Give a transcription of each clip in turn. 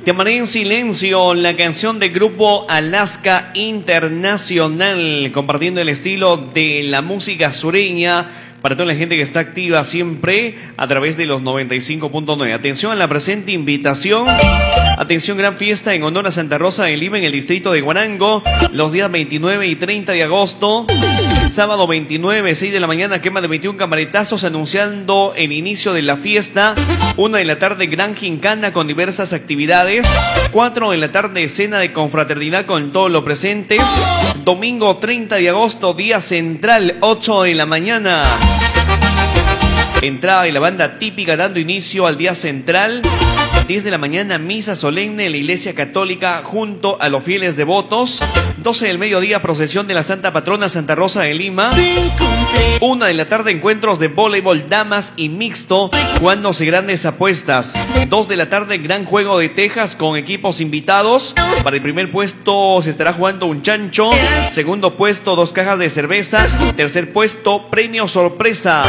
Te amaré en silencio, la canción del grupo Alaska Internacional, compartiendo el estilo de la música sureña para toda la gente que está activa siempre a través de los 95.9. Atención a la presente invitación. Atención, gran fiesta en honor a Santa Rosa de Lima en el distrito de Huarango, los días 29 y 30 de agosto. Sábado 29, 6 de la mañana, quema de 21 camaretazos anunciando el inicio de la fiesta. 1 de la tarde, gran gincana con diversas actividades. 4 de la tarde, cena de confraternidad con todos los presentes. Domingo 30 de agosto, día central, 8 de la mañana. Entrada de la banda típica dando inicio al día central. 10 de la mañana, misa solemne en la Iglesia Católica junto a los fieles devotos. 12 del mediodía, procesión de la Santa Patrona Santa Rosa de Lima. 1 de la tarde, encuentros de voleibol, damas y mixto, jugándose grandes apuestas. 2 de la tarde, gran juego de tejas con equipos invitados. Para el primer puesto se estará jugando un chancho. Segundo puesto, 2 cajas de cerveza. Tercer puesto, premio sorpresa.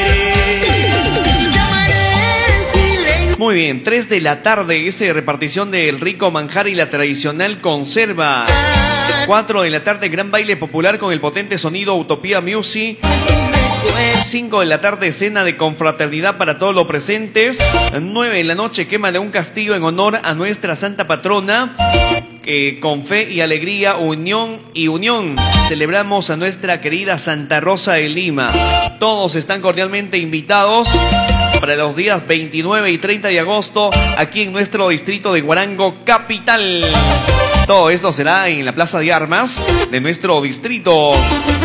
Muy bien, 3 de la tarde, esa repartición del rico manjar y la tradicional conserva. 4 de la tarde, gran baile popular con el potente sonido Utopía Music. 5 de la tarde, cena de confraternidad para todos los presentes. 9 de la noche, quema de un castillo en honor a nuestra Santa Patrona. Con fe y alegría, unión y unión, celebramos a nuestra querida Santa Rosa de Lima. Todos están cordialmente invitados para los días 29 y 30 de agosto aquí en nuestro distrito de Huarango capital. Todo esto será en la Plaza de Armas de nuestro distrito.